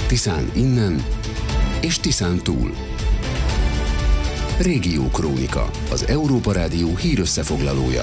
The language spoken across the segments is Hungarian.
Tiszán innen és Tiszán túl. Régiókrónika, az Európa Rádió hírösszefoglalója.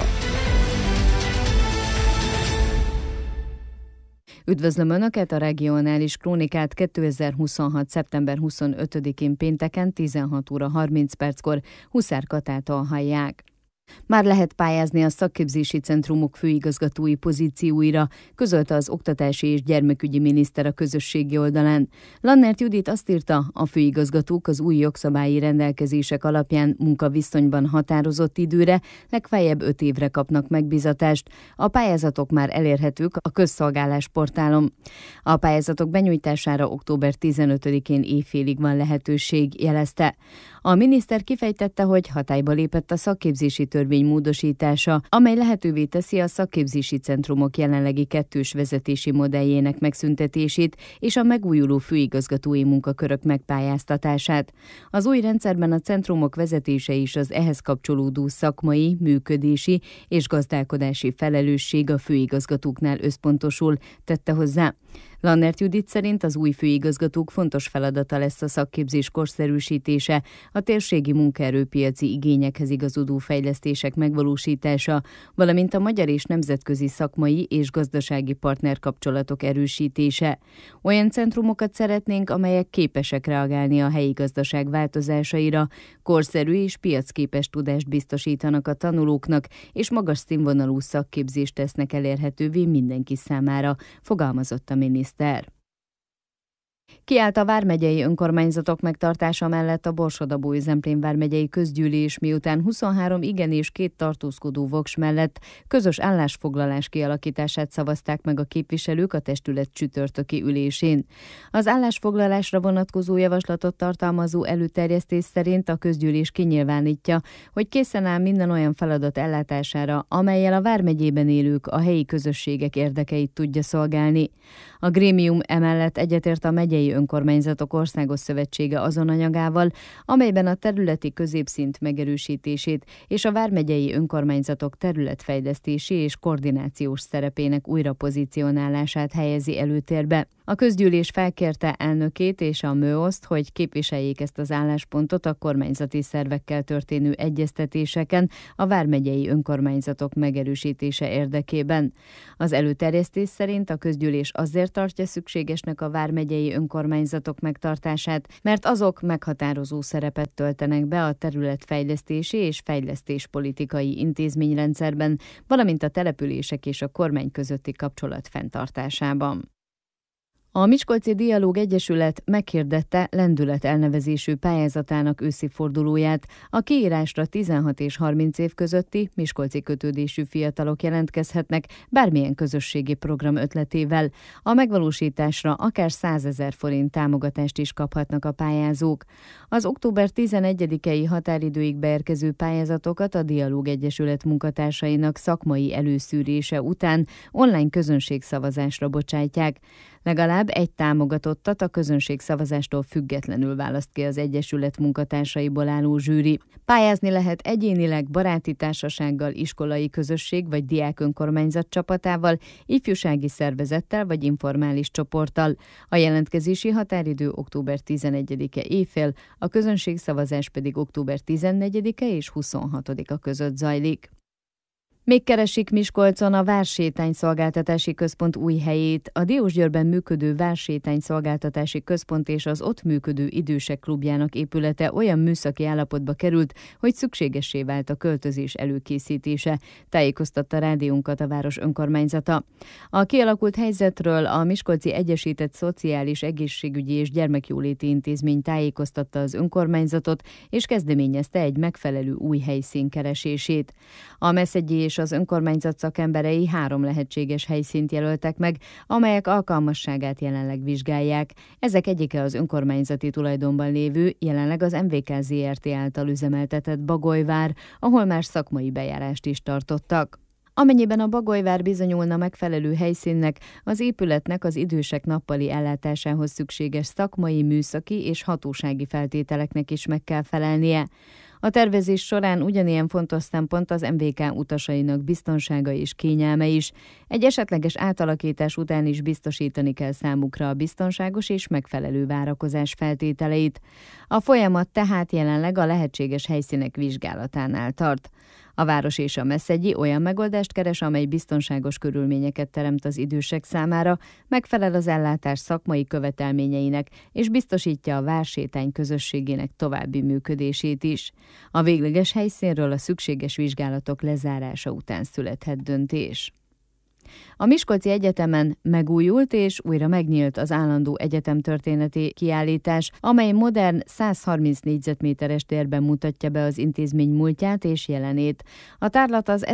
Üdvözlöm Önöket, a regionális krónikát 2026. szeptember 25-én pénteken 16 óra 30 perckor Huszár Katától hallják. Már lehet pályázni a szakképzési centrumok főigazgatói pozícióira, közölte az oktatási és gyermekügyi miniszter a közösségi oldalán. Lannert Judit azt írta, a főigazgatók az új jogszabályi rendelkezések alapján munkaviszonyban határozott időre, legfeljebb 5 évre kapnak megbízatást. A pályázatok már elérhetők a közszolgálás portálon. A pályázatok benyújtására október 15-én éjfélig van lehetőség, jelezte. A miniszter kifejtette, hogy hatályba lépett a szakképzési törvény módosítása, amely lehetővé teszi a szakképzési centrumok jelenlegi kettős vezetési modelljének megszüntetését és a megújuló főigazgatói munkakörök megpályáztatását. Az új rendszerben a centrumok vezetése is az ehhez kapcsolódó szakmai, működési és gazdálkodási felelősség a főigazgatóknál összpontosul, tette hozzá. Lannert Judit szerint az új főigazgatók fontos feladata lesz a szakképzés korszerűsítése, a térségi munkaerőpiaci igényekhez igazodó fejlesztések megvalósítása, valamint a magyar és nemzetközi szakmai és gazdasági partnerkapcsolatok erősítése. Olyan centrumokat szeretnénk, amelyek képesek reagálni a helyi gazdaság változásaira, korszerű és piacképes tudást biztosítanak a tanulóknak, és magas színvonalú szakképzést tesznek elérhetővé mindenki számára, fogalmazott a miniszter. Kiállt a vármegyei önkormányzatok megtartása mellett a Borsod-Abaúj-Zemplén vármegyei közgyűlés, miután 23 igen és 2 tartózkodó voks mellett közös állásfoglalás kialakítását szavazták meg a képviselők a testület csütörtöki ülésén. Az állásfoglalásra vonatkozó javaslatot tartalmazó előterjesztés szerint a közgyűlés kinyilvánítja, hogy készen áll minden olyan feladat ellátására, amellyel a vármegyében élők, a helyi közösségek érdekeit tudja szolgálni. A grémium emellett egyetért a Megyei Önkormányzatok Országos Szövetsége azon anyagával, amelyben a területi középszint megerősítését és a vármegyei önkormányzatok területfejlesztési és koordinációs szerepének újrapozícionálását helyezi előtérbe. A közgyűlés felkérte elnökét és a MÖOSzt, hogy képviseljék ezt az álláspontot a kormányzati szervekkel történő egyeztetéseken a vármegyei önkormányzatok megerősítése érdekében. Az előterjesztés szerint a közgyűlés azért tartja szükségesnek a vármegyei önkormányzatok megtartását, mert azok meghatározó szerepet töltenek be a területfejlesztési és fejlesztéspolitikai intézményrendszerben, valamint a települések és a kormány közötti kapcsolat fenntartásában. A Miskolci Dialóg Egyesület meghirdette Lendület elnevezésű pályázatának őszi fordulóját. A kiírásra 16 és 30 év közötti miskolci kötődésű fiatalok jelentkezhetnek bármilyen közösségi program ötletével. A megvalósításra akár 100 000 forint támogatást is kaphatnak a pályázók. Az október 11-i határidőig beérkező pályázatokat a Dialóg Egyesület munkatársainak szakmai előszűrése után online közönségszavazásra bocsátják. Legalább egy támogatottat a közönségszavazástól függetlenül választ ki az Egyesület munkatársaiból álló zsűri. Pályázni lehet egyénileg, baráti társasággal, iskolai közösség vagy diákönkormányzat csapatával, ifjúsági szervezettel vagy informális csoporttal. A jelentkezési határidő október 11-e éjfél, a közönségszavazás pedig október 14-e és 26-a között zajlik. Még keresik Miskolcon a Vársétány-szolgáltatási központ új helyét. A Diósgyőrben működő Vársétány-szolgáltatási központ és az ott működő idősek klubjának épülete olyan műszaki állapotba került, hogy szükségessé vált a költözés előkészítése, tájékoztatta rádiónkat a város önkormányzata. A kialakult helyzetről a Miskolci Egyesített Szociális Egészségügyi és Gyermekjóléti Intézmény tájékoztatta az önkormányzatot, és kezdeményezte egy megfelelő új helyszín keresését. A Meszegyi és az önkormányzat szakemberei 3 lehetséges helyszínt jelöltek meg, amelyek alkalmasságát jelenleg vizsgálják. Ezek egyike az önkormányzati tulajdonban lévő, jelenleg az MVK Zrt. Által üzemeltetett Bagolyvár, ahol már szakmai bejárást is tartottak. Amennyiben a Bagolyvár bizonyulna megfelelő helyszínnek, az épületnek az idősek nappali ellátásához szükséges szakmai, műszaki és hatósági feltételeknek is meg kell felelnie. A tervezés során ugyanilyen fontos szempont az MVK utasainak biztonsága és kényelme is. Egy esetleges átalakítás után is biztosítani kell számukra a biztonságos és megfelelő várakozás feltételeit. A folyamat tehát jelenleg a lehetséges helyszínek vizsgálatánál tart. A város és a Meszegyi olyan megoldást keres, amely biztonságos körülményeket teremt az idősek számára, megfelel az ellátás szakmai követelményeinek, és biztosítja a vársétány közösségének további működését is. A végleges helyszínről a szükséges vizsgálatok lezárása után születhet döntés. A Miskolci Egyetemen megújult és újra megnyílt az állandó egyetemtörténeti kiállítás, amely modern 130 négyzetméteres térben mutatja be az intézmény múltját és jelenét. A tárlat az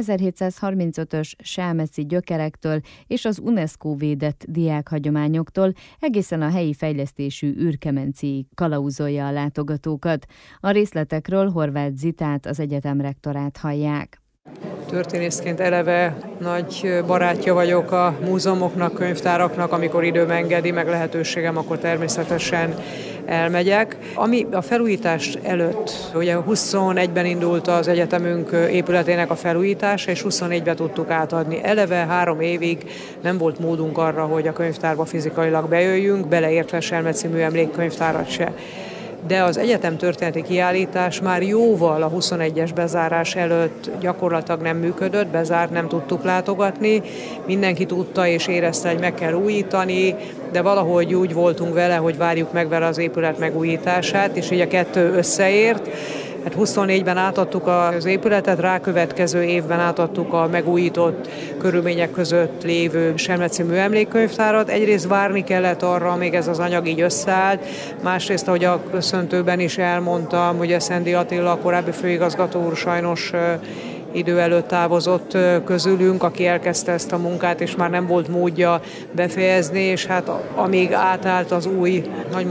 1735-ös selmeci gyökerektől és az UNESCO védett diákhagyományoktól egészen a helyi fejlesztésű űrkemencéig kalauzolja a látogatókat. A részletekről Horváth Zitát, az egyetem rektorát hallják. Történészként eleve nagy barátja vagyok a múzeumoknak, könyvtáraknak, amikor időm engedi, meg lehetőségem, akkor természetesen elmegyek. Ami a felújítás előtt, ugye 21-ben indult az egyetemünk épületének a felújítása, és 24-ben tudtuk átadni. Eleve 3 évig nem volt módunk arra, hogy a könyvtárba fizikailag bejöjjünk, beleértve Selmeci műemlékkönyvtárat se. De az egyetem történeti kiállítás már jóval a 21-es bezárás előtt gyakorlatilag nem működött, bezárt, nem tudtuk látogatni. Mindenki tudta és érezte, hogy meg kell újítani, de valahogy úgy voltunk vele, hogy várjuk meg vele az épület megújítását, és így a kettő összeért. Hát 24-ben átadtuk az épületet, rákövetkező évben átadtuk a megújított körülmények között lévő Selmeci műemlékkönyvtárat. Egyrészt várni kellett arra, amíg ez az anyag így összeállt, másrészt, ahogy a köszöntőben is elmondtam, ugye Szendi Attila, a korábbi főigazgató úr sajnos idő előtt távozott közülünk, aki elkezdte ezt a munkát, és már nem volt módja befejezni, és hát amíg átállt az új,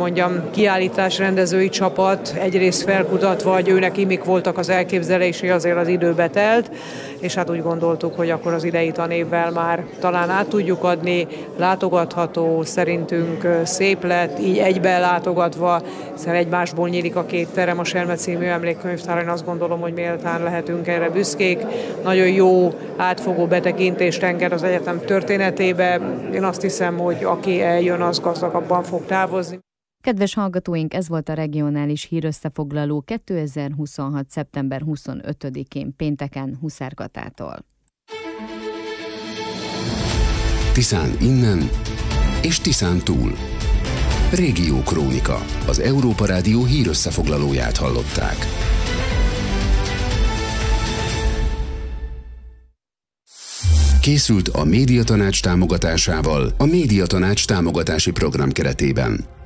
kiállítás rendezői csapat, egyrészt felkutatva, hogy őnek mik voltak az elképzelései, azért az időbe telt, és hát úgy gondoltuk, hogy akkor az idei tanévvel már talán át tudjuk adni, látogatható, szerintünk szép lett, így egyben látogatva, hiszen egymásból nyílik a 2 terem, a Selmeci műemlékkönyvtár, én azt gondolom, hogy méltán lehetünk erre büszkék. Nagyon jó, átfogó betekintést enged az egyetem történetébe. Én azt hiszem, hogy aki eljön, az gazdagabban fog távozni. Kedves hallgatóink, ez volt a regionális hírösszefoglaló 2026. szeptember 25-én pénteken Huszár Katától. Tiszán innen és Tiszán túl. Régiókrónika, az Európa Rádió hírösszefoglalóját hallották. Készült a Médiatanács támogatásával a Médiatanács támogatási program keretében.